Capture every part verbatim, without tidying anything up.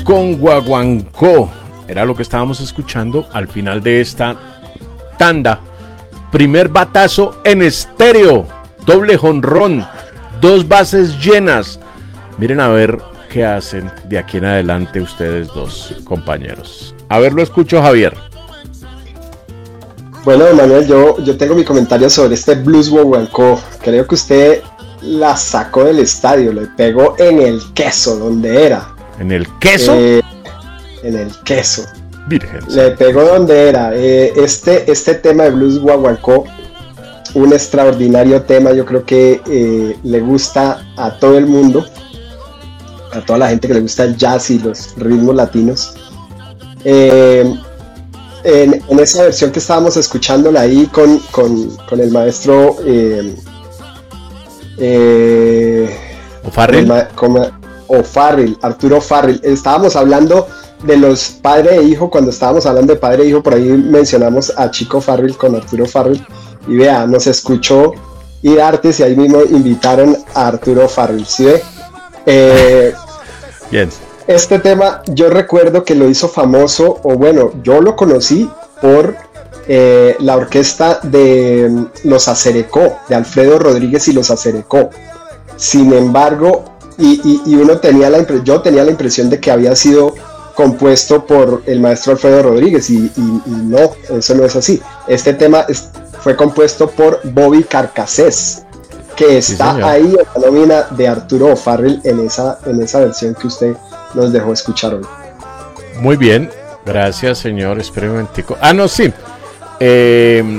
con Guaguancó. Era lo que estábamos escuchando al final de esta tanda. Primer batazo en estéreo, doble jonrón, dos bases llenas. Miren a ver qué hacen de aquí en adelante ustedes dos, compañeros. A ver, lo escucho, Javier. Bueno, Manuel, yo, yo tengo mi comentario sobre este Blues Guaguancó. Creo que usted la sacó del estadio, le pegó en el queso, donde era. ¿En el queso? Eh, en el queso. Virgen. Le pegó donde era. Eh, este, este tema de Blues Guaguancó, un extraordinario tema, yo creo que eh, le gusta a todo el mundo, a toda la gente que le gusta el jazz y los ritmos latinos. Eh, en, en esa versión que estábamos escuchándola ahí con, con, con el maestro eh, eh, O'Farrill. O'Farrill, Arturo O'Farrill. Estábamos hablando de los padre e hijo. Cuando estábamos hablando de padre e hijo, por ahí mencionamos a Chico O'Farrill con Arturo O'Farrill, y vea, nos escuchó Ir Artes y ahí mismo invitaron a Arturo O'Farrill, ¿sí ve? Eh, Bien. Este tema yo recuerdo que lo hizo famoso, o bueno, yo lo conocí por eh, la orquesta de Los Acerecó, de Alfredo Rodríguez y Los Acerecó. Sin embargo, y, y, y uno tenía la impre- yo tenía la impresión de que había sido compuesto por el maestro Alfredo Rodríguez, y, y, y no, eso no es así. Este tema es, fue compuesto por Bobby Carcassés, que está sí, ahí en la nómina de Arturo O'Farrill en esa, en esa versión que usted nos dejó escuchar hoy. Muy bien, gracias, señor. Espera un momentico. Ah, no, sí. Eh,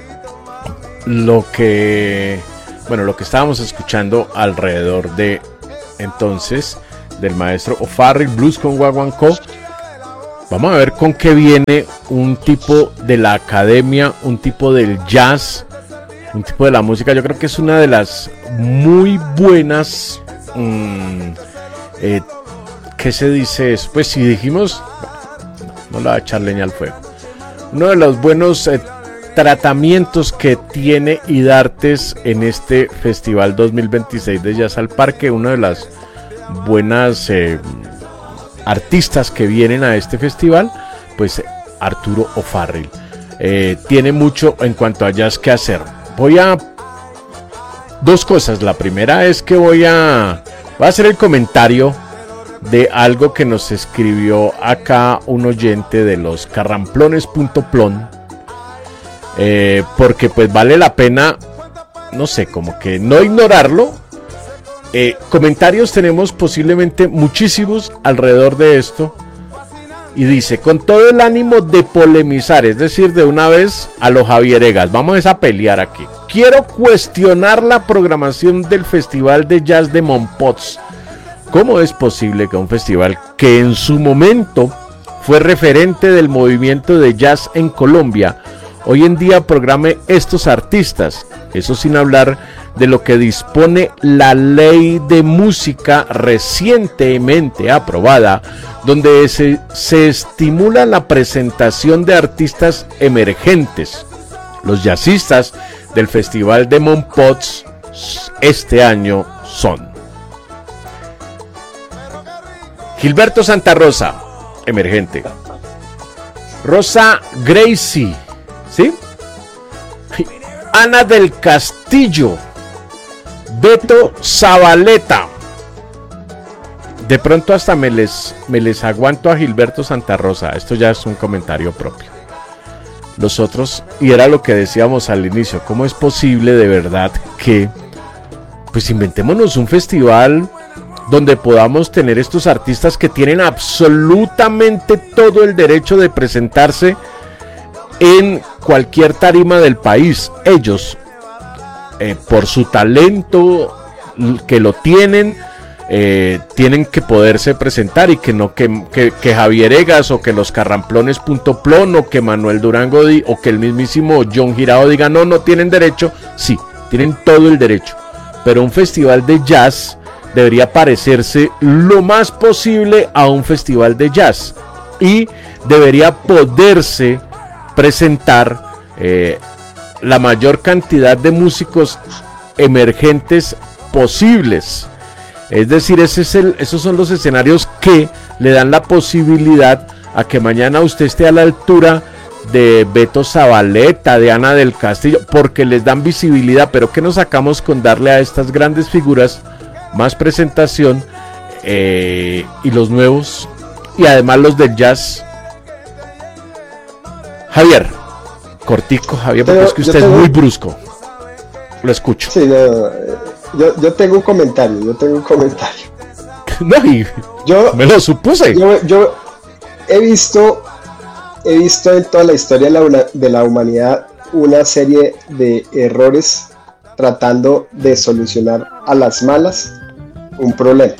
lo que, bueno, lo que estábamos escuchando alrededor de entonces del maestro O'Farrill, Blues con Guaguancó. Vamos a ver con qué viene un tipo de la academia, un tipo del jazz, un tipo de la música. Yo creo que es una de las muy buenas mmm, eh, ¿qué se dice eso? Pues si dijimos, no le va a echar leña al fuego. Uno de los buenos eh, tratamientos que tiene IDARTES en este Festival dos mil veintiséis de Jazz al Parque, una de las buenas eh, artistas que vienen a este festival, pues Arturo O'Farrill. Eh, tiene mucho en cuanto a jazz que hacer. Voy a... Dos cosas. La primera es que voy a... Voy a hacer el comentario de algo que nos escribió acá un oyente de los carramplones punto plon, eh, porque pues vale la pena, no sé, como que no ignorarlo. Eh, comentarios tenemos posiblemente muchísimos alrededor de esto, y dice: con todo el ánimo de polemizar, es decir, de una vez a los Javieregas, vamos a pelear aquí. Quiero cuestionar la programación del Festival de Jazz de Mompox. ¿Cómo es posible que un festival que en su momento fue referente del movimiento de jazz en Colombia, hoy en día programe estos artistas? Eso sin hablar de lo que dispone la ley de música recientemente aprobada, donde se, se estimula la presentación de artistas emergentes. Los jazzistas del Festival de Mompox este año son Gilberto Santa Rosa, emergente. Rosa Gracie, ¿sí? Ana del Castillo. Beto Zabaleta. De pronto hasta me les, me les aguanto a Gilberto Santa Rosa. Esto ya es un comentario propio. Los otros, y era lo que decíamos al inicio, ¿cómo es posible de verdad que pues inventémonos un festival donde podamos tener estos artistas que tienen absolutamente todo el derecho de presentarse en cualquier tarima del país? Ellos, eh, por su talento que lo tienen, eh, tienen que poderse presentar, y que no que, que, que Javieregas o que los carramplones punto plon o que Manuel Durango di, o que el mismísimo John Girao diga no, no tienen derecho. Sí, tienen todo el derecho, pero un festival de jazz debería parecerse lo más posible a un festival de jazz, y debería poderse presentar eh, la mayor cantidad de músicos emergentes posibles. Es decir, ese es el, esos son los escenarios que le dan la posibilidad a que mañana usted esté a la altura de Beto Zabaleta, de Ana del Castillo, porque les dan visibilidad. Pero ¿qué nos sacamos con darle a estas grandes figuras más presentación, eh, y los nuevos, y además los del jazz? Javier, cortico, Javier, porque Pero, es que usted tengo... es muy brusco. Lo escucho. Sí, no, yo, yo tengo un comentario, yo tengo un comentario. No, y yo, me lo supuse. Yo, yo he visto, he visto en toda la historia de la, de la humanidad una serie de errores tratando de solucionar a las malas un problema.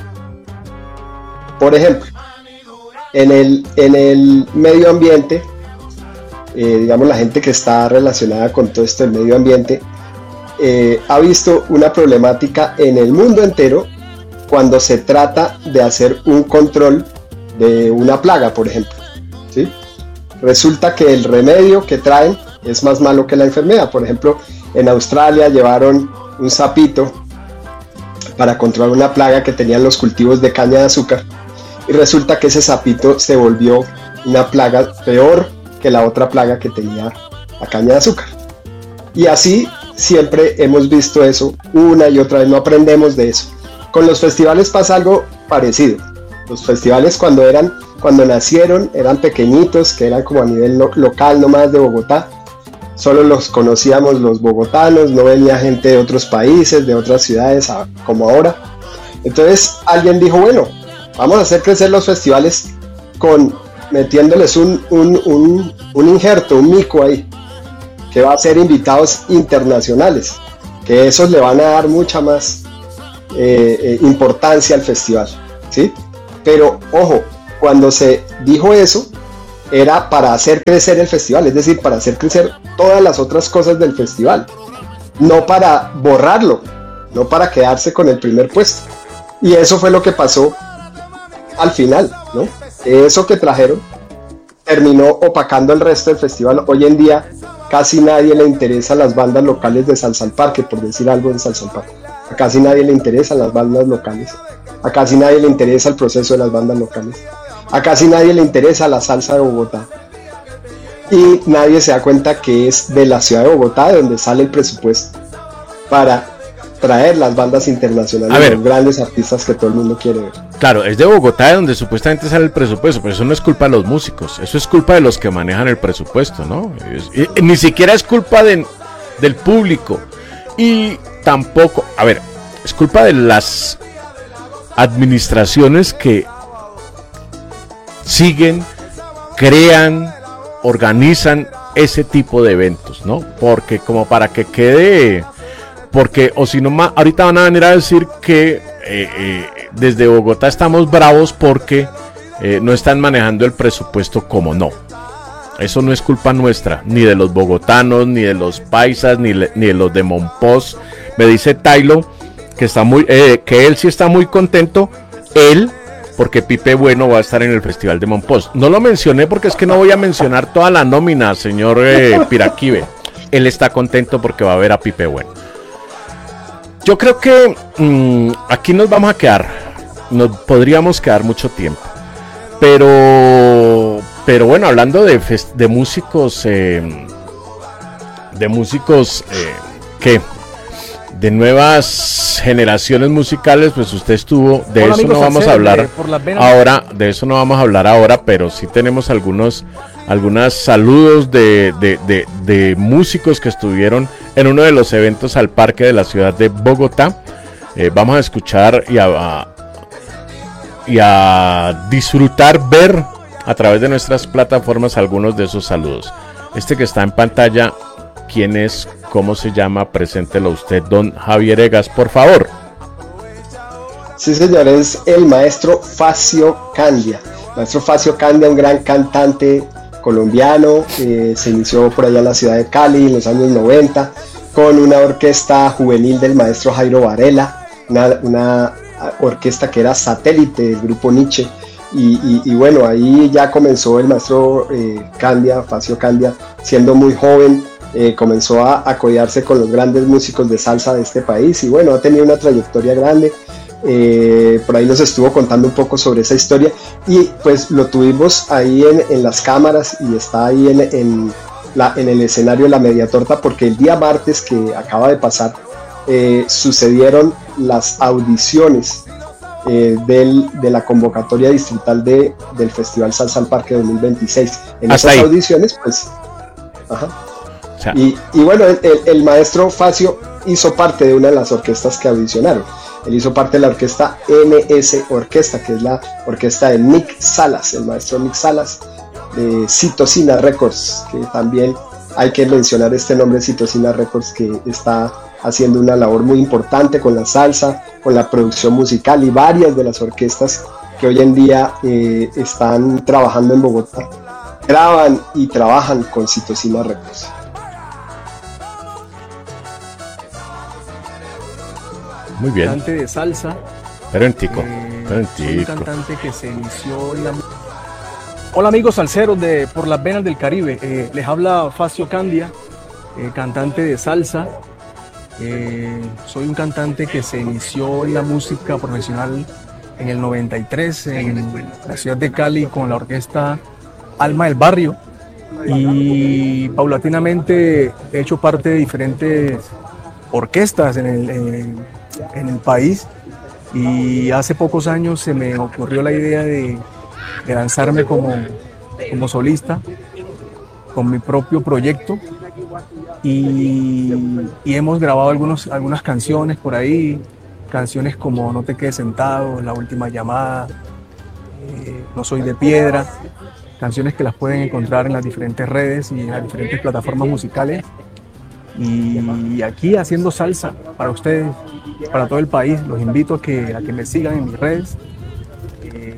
Por ejemplo, en el, en el medio ambiente, eh, digamos la gente que está relacionada con todo esto del medio ambiente, eh, ha visto una problemática en el mundo entero cuando se trata de hacer un control de una plaga, por ejemplo, ¿sí? Resulta que el remedio que traen es más malo que la enfermedad. Por ejemplo, en Australia llevaron un sapito para controlar una plaga que tenían los cultivos de caña de azúcar, y resulta que ese sapito se volvió una plaga peor que la otra plaga que tenía la caña de azúcar. Y así siempre hemos visto eso una y otra vez, no aprendemos de eso. Con los festivales pasa algo parecido. Los festivales cuando eran, cuando nacieron, eran pequeñitos, que eran como a nivel lo, local nomás de Bogotá. Solo los conocíamos los bogotanos, no venía gente de otros países, de otras ciudades, a, como ahora. Entonces alguien dijo, bueno, vamos a hacer crecer los festivales con metiéndoles un, un, un, un injerto, un mico ahí, que va a ser invitados internacionales, que esos le van a dar mucha más eh, eh, importancia al festival, ¿sí? Pero ojo, cuando se dijo eso, era para hacer crecer el festival, es decir, para hacer crecer todas las otras cosas del festival, no para borrarlo, no para quedarse con el primer puesto. Y eso fue lo que pasó al final, ¿no? Eso que trajeron terminó opacando el resto del festival. Hoy en día casi nadie le interesa las bandas locales de Salsa al Parque, por decir algo de Salsa al Parque. A casi nadie le interesan las bandas locales. A casi nadie le interesa el proceso de las bandas locales. A casi nadie le interesa la salsa de Bogotá. Y nadie se da cuenta que es de la ciudad de Bogotá de donde sale el presupuesto para traer las bandas internacionales, a ver, los grandes artistas que todo el mundo quiere ver. Claro, es de Bogotá de donde supuestamente sale el presupuesto, pero eso no es culpa de los músicos, eso es culpa de los que manejan el presupuesto, ¿no? Es, y, ni siquiera es culpa de, del público, y tampoco, a ver, es culpa de las administraciones que siguen, crean, organizan ese tipo de eventos, ¿no? Porque como para que quede, porque o si no, ahorita van a venir a decir que eh, eh, desde Bogotá estamos bravos porque eh, no están manejando el presupuesto como no. Eso no es culpa nuestra, ni de los bogotanos, ni de los paisas, ni, le, ni de los de Monpós. Me dice Tailo que está muy, eh, que él sí está muy contento, él, porque Pipe Bueno va a estar en el Festival de Monpós. No lo mencioné porque es que no voy a mencionar toda la nómina, señor eh, Piraquive. Él está contento porque va a ver a Pipe Bueno. Yo creo que mmm, aquí nos vamos a quedar, nos podríamos quedar mucho tiempo, pero, pero bueno, hablando de, fest- de músicos, eh, de músicos, eh, ¿qué? De nuevas generaciones musicales, pues usted estuvo, de Hola, eso no vamos a hablar ahora, de eso no vamos a hablar ahora, pero sí tenemos algunos, algunos saludos de, de, de, de músicos que estuvieron en uno de los eventos al parque de la ciudad de Bogotá. Eh, vamos a escuchar y a, a, y a disfrutar, ver a través de nuestras plataformas algunos de esos saludos. Este que está en pantalla, ¿quién es? ¿Cómo se llama? Preséntelo usted, don Javier Egas, por favor. Sí, señor, es el maestro Facio Candia. Maestro Facio Candia, un gran cantante colombiano, eh, se inició por allá en la ciudad de Cali en los años noventa, con una orquesta juvenil del maestro Jairo Varela, una, una orquesta que era satélite del grupo Nietzsche. Y, y, y bueno, ahí ya comenzó el maestro eh, Candia, Facio Candia, siendo muy joven. Eh, comenzó a, a codearse con los grandes músicos de salsa de este país y bueno, ha tenido una trayectoria grande. eh, por ahí nos estuvo contando un poco sobre esa historia y pues lo tuvimos ahí en, en las cámaras y está ahí en, en, la, en el escenario de la Media Torta, porque el día martes que acaba de pasar eh, sucedieron las audiciones eh, del, de la convocatoria distrital de, del Festival Salsa al Parque dos mil veintiséis. En Hasta esas ahí. audiciones pues ajá. O sea, Y, y bueno, el, el, el maestro Facio hizo parte de una de las orquestas que audicionaron. Él hizo parte de la orquesta N S Orquesta, que es la orquesta de Nick Salas, el maestro Nick Salas, de Citosina Records, que también hay que mencionar este nombre, Citosina Records, que está haciendo una labor muy importante con la salsa, con la producción musical y varias de las orquestas que hoy en día eh, están trabajando en Bogotá, graban y trabajan con Citosina Records. muy bien. Cantante de salsa. Pero en tico, Eh, pero en soy un tico. cantante que se inició en la... Hola amigos salseros de Por las Venas del Caribe, eh, les habla Facio Candia, eh, cantante de salsa. Eh, soy un cantante que se inició en la música profesional en el noventa y tres en la ciudad de Cali con la orquesta Alma del Barrio, y paulatinamente he hecho parte de diferentes orquestas en el, en, en el país, y hace pocos años se me ocurrió la idea de, de lanzarme como, como solista con mi propio proyecto, y, y hemos grabado algunos, algunas canciones por ahí, canciones como No te quedes sentado, La última llamada, eh, No soy de piedra, canciones que las pueden encontrar en las diferentes redes y en las diferentes plataformas musicales. Y aquí haciendo salsa para ustedes, para todo el país. Los invito a que, a que me sigan en mis redes. Eh,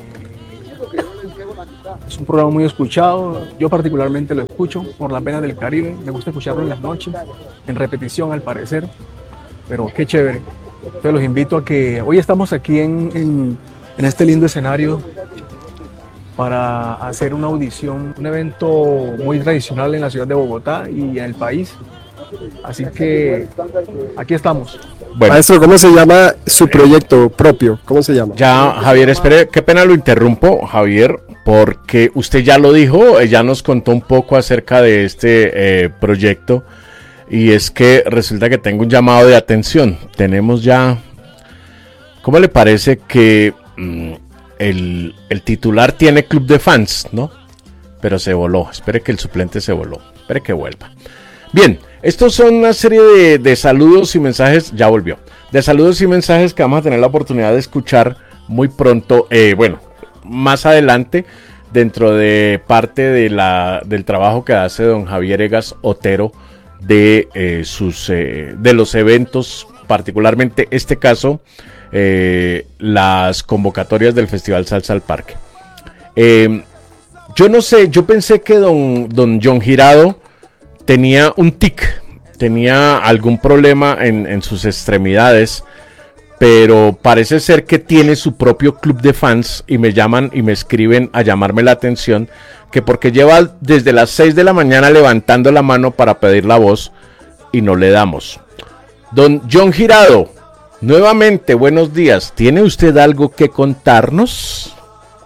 es un programa muy escuchado, yo particularmente lo escucho por las venas del Caribe, me gusta escucharlo en las noches, en repetición al parecer, pero qué chévere. Entonces los invito a que hoy estamos aquí en, en, en este lindo escenario para hacer una audición, un evento muy tradicional en la ciudad de Bogotá y en el país. Así que aquí estamos. Bueno, Maestro, ¿cómo se llama su proyecto propio? ¿Cómo se llama? ya Javier, espere, qué pena lo interrumpo, Javier, porque usted ya lo dijo, eh, ya nos contó un poco acerca de este eh, proyecto, y es que resulta que tengo un llamado de atención. Tenemos ya, ¿cómo le parece que mmm, el, el titular tiene club de fans, ¿no? Pero se voló, espere que el suplente se voló, espere que vuelva. Bien, estos son una serie de, de saludos y mensajes, ya volvió, de saludos y mensajes que vamos a tener la oportunidad de escuchar muy pronto, eh, bueno, más adelante, dentro de parte de la, del trabajo que hace don Javier Egas Otero de, eh, sus, eh, de los eventos, particularmente este caso, eh, las convocatorias del Festival Salsa al Parque. Eh, yo no sé, yo pensé que don, don John Girado tenía un tic, tenía algún problema en, en sus extremidades, pero parece ser que tiene su propio club de fans y me llaman y me escriben a llamarme la atención, que porque lleva desde las seis de la mañana levantando la mano para pedir la voz y no le damos. Don John Girado, nuevamente buenos días, ¿tiene usted algo que contarnos?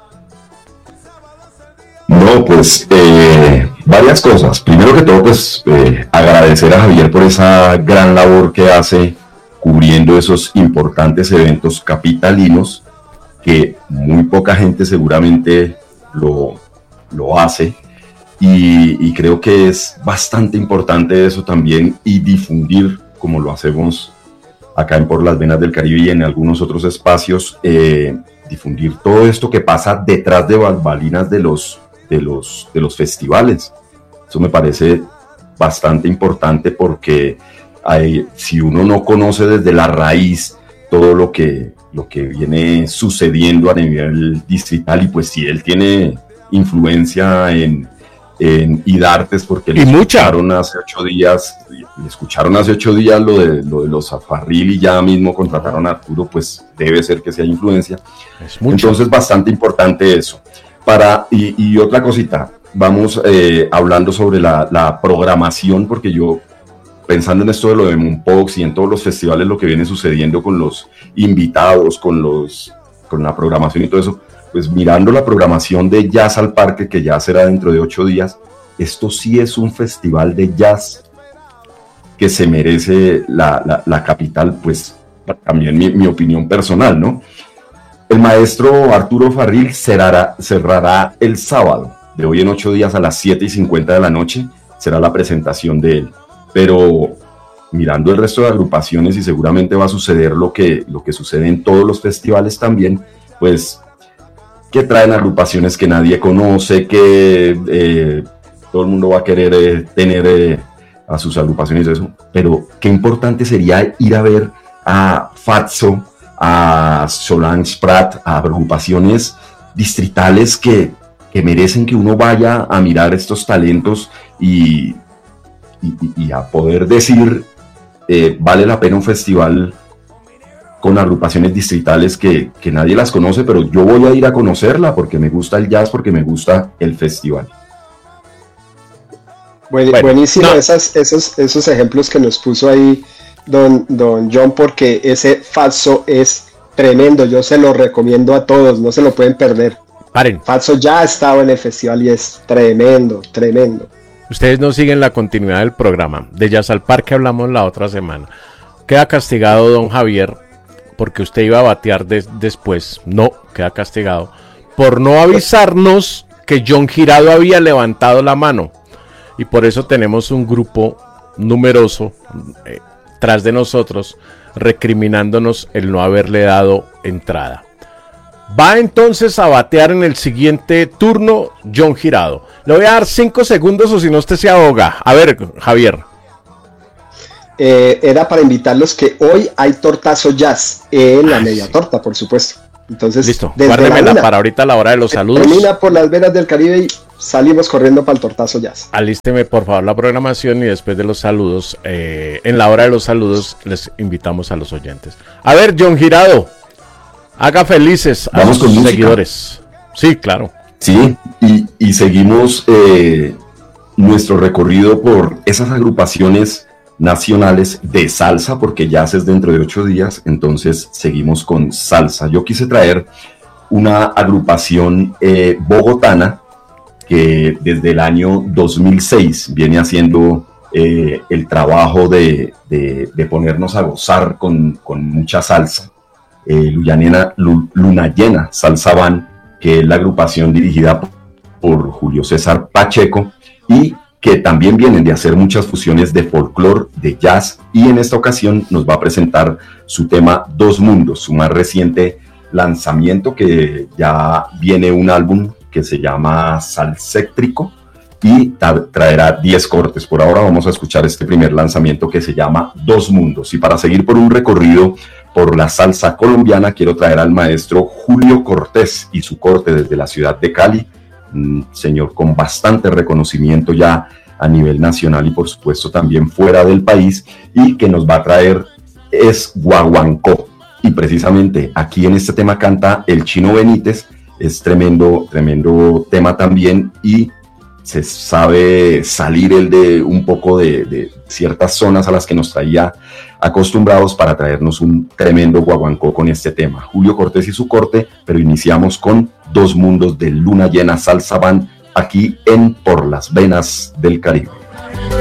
No, pues eh, varias cosas. Primero que todo, pues eh, agradecer a Javier por esa gran labor que hace cubriendo esos importantes eventos capitalinos, que muy poca gente seguramente lo, lo hace, y, y creo que es bastante importante eso también, y difundir, como lo hacemos acá en Por las Venas del Caribe y en algunos otros espacios, eh, difundir todo esto que pasa detrás de bambalinas de los De los, de los festivales. Eso me parece bastante importante, porque hay, si uno no conoce desde la raíz todo lo que, lo que viene sucediendo a nivel distrital, y pues si él tiene influencia en, en IDARTES, porque le y escucharon mucha. hace ocho días, le escucharon hace ocho días lo de, lo de los Afarril, y ya mismo contrataron a Arturo, pues debe ser que sea influencia. Es mucho. Entonces bastante importante eso. Para, y, y otra cosita, vamos eh, hablando sobre la, la programación, porque yo pensando en esto de lo de Moonpox y en todos los festivales, lo que viene sucediendo con los invitados, con, los, con la programación y todo eso, pues mirando la programación de Jazz al Parque, que ya será dentro de ocho días, esto sí es un festival de jazz que se merece la, la, la capital, pues también mi, mi opinión personal, ¿no? El maestro Arturo Farril cerrará, cerrará el sábado, de hoy en ocho días a las siete y cincuenta de la noche, será la presentación de él. Pero mirando el resto de agrupaciones, y seguramente va a suceder lo que, lo que sucede en todos los festivales también, pues que traen agrupaciones que nadie conoce, que eh, todo el mundo va a querer eh, tener eh, a sus agrupaciones y eso, pero qué importante sería ir a ver a Fatso, a Solange Prat, a agrupaciones distritales que, que merecen que uno vaya a mirar estos talentos y, y, y a poder decir, eh, vale la pena un festival con agrupaciones distritales que, que nadie las conoce, pero yo voy a ir a conocerla porque me gusta el jazz, porque me gusta el festival. Buen, bueno, buenísimo no. esas, esos, esos ejemplos que nos puso ahí don, don John, porque ese Fatso es tremendo, yo se lo recomiendo a todos, no se lo pueden perder. Paren. Fatso ya ha estado en el festival y es tremendo, tremendo. Ustedes no siguen la continuidad del programa. De Jazz al Parque hablamos la otra semana. Queda castigado don Javier, porque usted iba a batear de, después. No, queda castigado por no avisarnos que John Girado había levantado la mano. Y por eso tenemos un grupo numeroso eh, tras de nosotros recriminándonos el no haberle dado entrada. Va entonces a batear en el siguiente turno John Girado. Le voy a dar cinco segundos o si no usted se ahoga. A ver, Javier. Eh, era para invitarlos que hoy hay tortazo jazz en la Ay, media sí. torta, por supuesto. Entonces, listo, guárdemela para ahorita a la hora de los saludos. Termina por las venas del Caribe y salimos corriendo para el tortazo jazz. Alísteme por favor la programación y después de los saludos, eh, en la hora de los saludos, les invitamos a los oyentes. A ver, John Girado, haga felices a Vamos sus con seguidores. Sí, claro. Sí, y, y seguimos eh, nuestro recorrido por esas agrupaciones nacionales de salsa, porque jazz es dentro de ocho días, entonces seguimos con salsa. Yo quise traer una agrupación eh, bogotana que desde el año dos mil seis viene haciendo eh, el trabajo de, de, de ponernos a gozar con, con mucha salsa. Eh, Luna, Luna Llena Salsa Band, que es la agrupación dirigida por Julio César Pacheco y que también vienen de hacer muchas fusiones de folclore, de jazz, y en esta ocasión nos va a presentar su tema Dos Mundos, su más reciente lanzamiento, que ya viene un álbum que se llama Salséctrico y tra- traerá diez cortes. Por ahora vamos a escuchar este primer lanzamiento que se llama Dos Mundos, y para seguir por un recorrido por la salsa colombiana quiero traer al maestro Julio Cortés y su corte desde la ciudad de Cali, un señor con bastante reconocimiento ya a nivel nacional y por supuesto también fuera del país, y que nos va a traer es Guaguancó, y precisamente aquí en este tema canta el Chino Benítez. Es tremendo, tremendo tema también, y se sabe salir el de un poco de, de ciertas zonas a las que nos traía acostumbrados para traernos un tremendo guaguancó con este tema. Julio Cortés y su corte, pero iniciamos con Dos Mundos de Luna Llena Salsa Band aquí en Por las Venas del Caribe.